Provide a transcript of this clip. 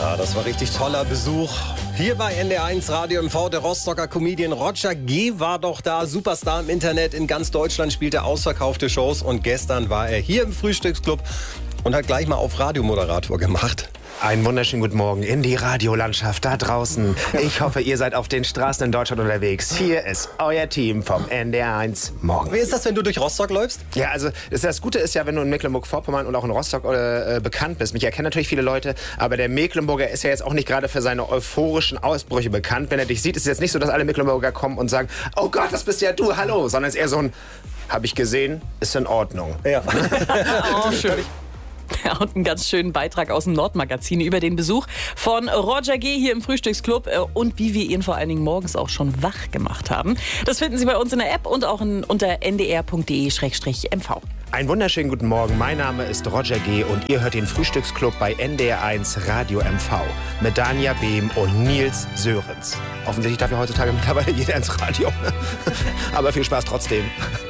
Ja, das war richtig toller Besuch. Hier bei NDR1 Radio MV, der Rostocker Comedian Roger G. war doch da, Superstar im Internet, in ganz Deutschland spielte ausverkaufte Shows und gestern war er hier im Frühstücksclub und hat gleich mal auf Radiomoderator gemacht. Einen wunderschönen guten Morgen in die Radiolandschaft da draußen. Ich hoffe, ihr seid auf den Straßen in Deutschland unterwegs. Hier ist euer Team vom NDR1 Morgen. Wie ist das, wenn du durch Rostock läufst? Ja, also das Gute ist ja, wenn du in Mecklenburg-Vorpommern und auch in Rostock bekannt bist. Mich erkennen natürlich viele Leute, aber der Mecklenburger ist ja jetzt auch nicht gerade für seine euphorischen Ausbrüche bekannt. Wenn er dich sieht, ist es jetzt nicht so, dass alle Mecklenburger kommen und sagen, oh Gott, das bist ja du, hallo. Sondern es ist eher so ein, hab ich gesehen, ist in Ordnung. Ja. Oh, schön. Ja, und einen ganz schönen Beitrag aus dem Nordmagazin über den Besuch von Roger G. hier im Frühstücksclub und wie wir ihn vor allen Dingen morgens auch schon wach gemacht haben. Das finden Sie bei uns in der App und auch unter ndr.de/mv. Einen wunderschönen guten Morgen. Mein Name ist Roger G. und ihr hört den Frühstücksclub bei NDR1 Radio MV mit Dania Behm und Nils Sörenz. Offensichtlich darf ja heutzutage mittlerweile jeder ins Radio. Aber viel Spaß trotzdem.